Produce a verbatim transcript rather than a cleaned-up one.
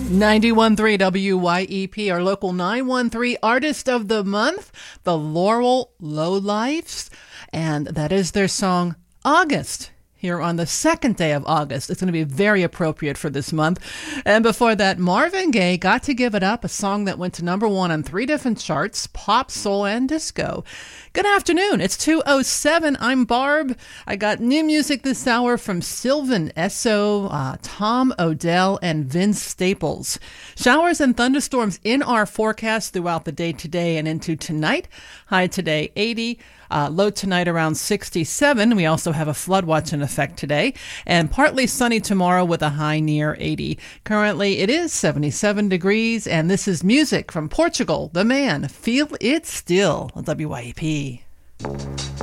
ninety-one point three W Y E P, our local nine one three Artist of the Month, the Laurel Lowlifes, and that is their song August. Here on the second day of August. It's going to be very appropriate for this month. And before that, Marvin Gaye, Got to Give It Up, a song that went to number one on three different charts, pop, soul, and disco. Good afternoon. It's two oh seven. I'm Barb. I got new music this hour from Sylvan Esso, uh, Tom Odell, and Vince Staples. Showers and thunderstorms in our forecast throughout the day today and into tonight. High today, eighty. Uh, low tonight around sixty-seven. We also have a flood watch in effect today, and partly sunny tomorrow with a high near eighty. Currently it is seventy-seven degrees, and this is music from Portugal, The Man, Feel It Still, on W Y E P.